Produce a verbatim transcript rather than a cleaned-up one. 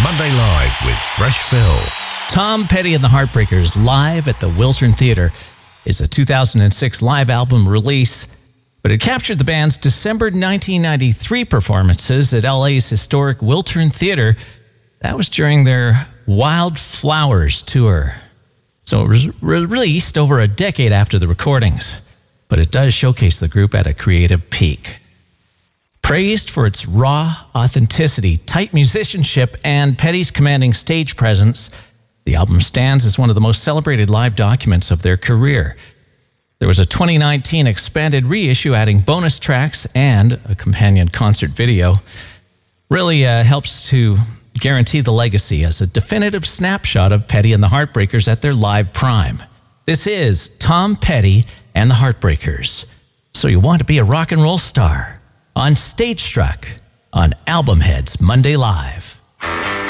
Monday Live with Fresh Phil. Tom Petty and the Heartbreakers live at the Wiltern Theatre is a two thousand six live album release, but it captured the band's December nineteen ninety-three performances at L A's historic Wiltern Theatre. That was during their Wild Flowers tour. So it was re- released over a decade after the recordings, but it does showcase the group at a creative peak. Praised for its raw authenticity, tight musicianship, and Petty's commanding stage presence, the album stands as one of the most celebrated live documents of their career. There was a twenty nineteen expanded reissue adding bonus tracks and a companion concert video. Really uh, helps to guarantee the legacy as a definitive snapshot of Petty and the Heartbreakers at their live prime. This is Tom Petty and the Heartbreakers. So you want to be a rock and roll star? On Stage Struck on Album Heads Monday Live.